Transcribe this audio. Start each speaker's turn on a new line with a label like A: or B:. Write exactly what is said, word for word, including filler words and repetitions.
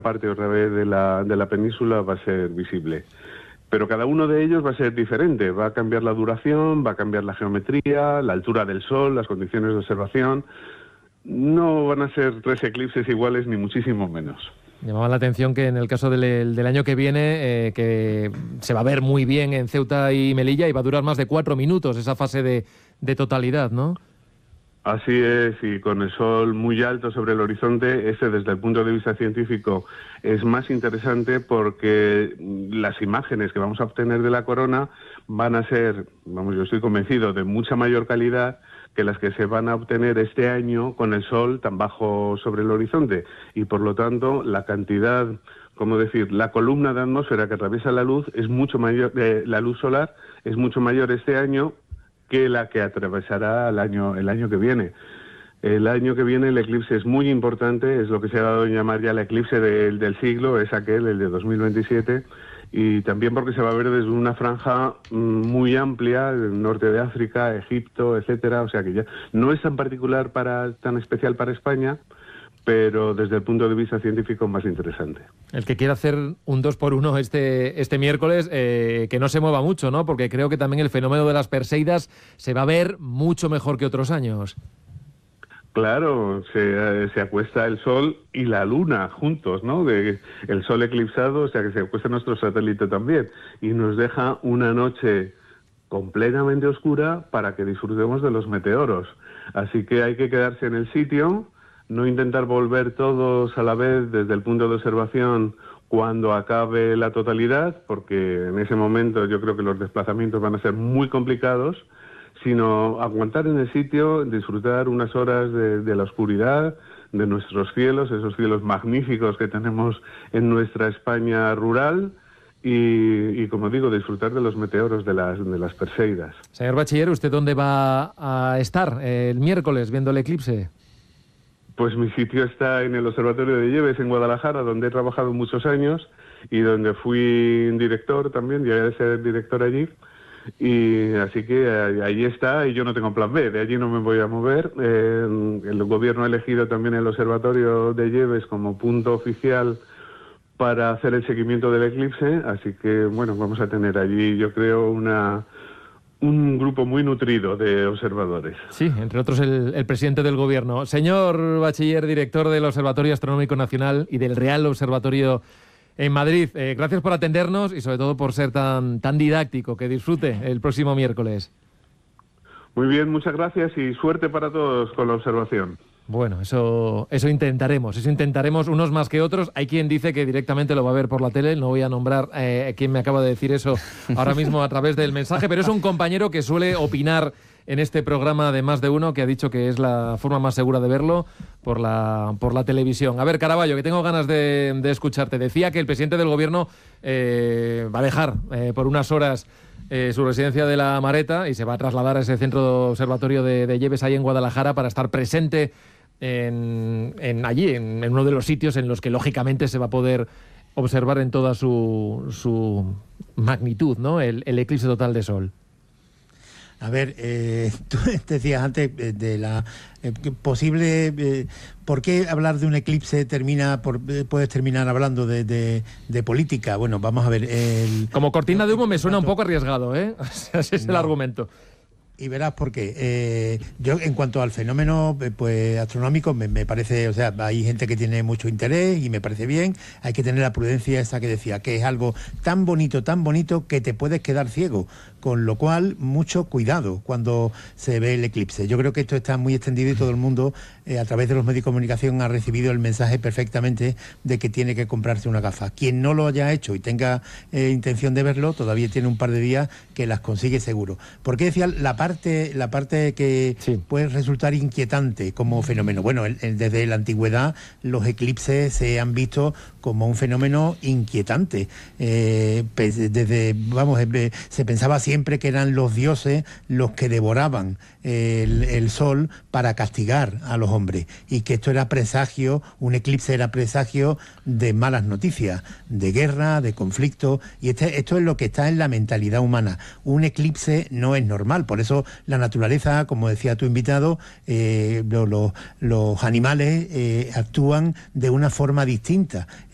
A: parte otra vez de la, de la península va a ser visible. Pero cada uno de ellos va a ser diferente, va a cambiar la duración, va a cambiar la geometría, la altura del sol, las condiciones de observación. No van a ser tres eclipses iguales, ni muchísimo menos.
B: Llamaba la atención que en el caso del, del año que viene, eh, que se va a ver muy bien en Ceuta y Melilla y va a durar más de cuatro minutos esa fase de, de totalidad, ¿no?
A: Así es, y con el sol muy alto sobre el horizonte, ese desde el punto de vista científico es más interesante porque las imágenes que vamos a obtener de la corona van a ser, vamos, yo estoy convencido, de mucha mayor calidad que las que se van a obtener este año con el sol tan bajo sobre el horizonte. Y por lo tanto, la cantidad, como decir, la columna de atmósfera que atraviesa la luz es mucho mayor, eh, la luz solar es mucho mayor este año que la que atravesará el año, el año que viene. El año que viene el eclipse es muy importante, es lo que se ha dado en llamar ya el eclipse de, del siglo, es aquel, el de dos mil veintisiete, y también porque se va a ver desde una franja muy amplia, el norte de África, Egipto, etcétera, o sea que ya no es tan particular, para tan especial para España, pero desde el punto de vista científico más interesante.
B: El que quiera hacer un dos por uno este, este miércoles, eh, que no se mueva mucho, ¿no? Porque creo que también el fenómeno de las Perseidas se va a ver mucho mejor que otros años.
A: Claro, se, se acuesta el Sol y la Luna juntos, ¿no? De, el Sol eclipsado, o sea que se acuesta nuestro satélite también, y nos deja una noche completamente oscura para que disfrutemos de los meteoros. Así que hay que quedarse en el sitio, no intentar volver todos a la vez desde el punto de observación cuando acabe la totalidad, porque en ese momento yo creo que los desplazamientos van a ser muy complicados, sino aguantar en el sitio, disfrutar unas horas de, de la oscuridad, de nuestros cielos, esos cielos magníficos que tenemos en nuestra España rural, y, y como digo, disfrutar de los meteoros, de las, de las Perseidas.
B: Señor Bachiller, ¿usted dónde va a estar el miércoles viendo el eclipse?
A: Pues mi sitio está en el Observatorio de Lleves, en Guadalajara, donde he trabajado muchos años y donde fui director también, llegué a ser director allí. Y así que ahí está, y yo no tengo plan B, de allí no me voy a mover. Eh, el gobierno ha elegido también el Observatorio de Lleves como punto oficial para hacer el seguimiento del eclipse, así que bueno, vamos a tener allí, yo creo, una... un grupo muy nutrido de observadores.
B: Sí, entre otros el, el presidente del gobierno. Señor Bachiller, director del Observatorio Astronómico Nacional y del Real Observatorio en Madrid, eh, gracias por atendernos y sobre todo por ser tan, tan didáctico. Que disfrute el próximo miércoles.
A: Muy bien, muchas gracias y suerte para todos con la observación.
B: Bueno, eso, eso intentaremos, eso intentaremos unos más que otros. Hay quien dice que directamente lo va a ver por la tele, no voy a nombrar eh, a quien me acaba de decir eso ahora mismo a través del mensaje, pero es un compañero que suele opinar en este programa de Más de Uno, que ha dicho que es la forma más segura de verlo por la, por la televisión. A ver, Caraballo, que tengo ganas de, de escucharte. Decía que el presidente del gobierno eh, va a dejar eh, por unas horas eh, su residencia de La Mareta y se va a trasladar a ese centro observatorio de, de Lleves ahí en Guadalajara para estar presente En, en allí, en, en uno de los sitios en los que lógicamente se va a poder observar en toda su, su magnitud, ¿no? El, el eclipse total de sol.
C: A ver, eh, tú decías antes de la eh, posible... Eh, ¿Por qué hablar de un eclipse termina por, eh, puedes terminar hablando de, de, de política? Bueno, vamos a ver... El,
B: Como cortina de humo me suena un poco arriesgado, ¿eh? Ese es el
C: no.
B: argumento.
C: Y verás por qué. Eh, yo, en cuanto al fenómeno pues astronómico, me, me parece, o sea, hay gente que tiene mucho interés y me parece bien. Hay que tener la prudencia esa que decía, que es algo tan bonito, tan bonito, que te puedes quedar ciego. Con lo cual, mucho cuidado cuando se ve el eclipse. Yo creo que esto está muy extendido y todo el mundo, eh, a través de los medios de comunicación, ha recibido el mensaje perfectamente de que tiene que comprarse una gafa. Quien no lo haya hecho y tenga eh, intención de verlo, todavía tiene un par de días que las consigue seguro. Porque decía la parte, la parte que sí. puede resultar inquietante como fenómeno. Bueno, el, el, desde la antigüedad los eclipses se han visto como un fenómeno inquietante. Eh, pues, desde, vamos, eh, se pensaba siempre que eran los dioses los que devoraban el, el sol para castigar a los hombres, y que esto era presagio, un eclipse era presagio de malas noticias, de guerra, de conflicto, y este, esto es lo que está en la mentalidad humana. Un eclipse no es normal, por eso la naturaleza, como decía tu invitado, eh, lo, lo, los animales eh, actúan de una forma distinta.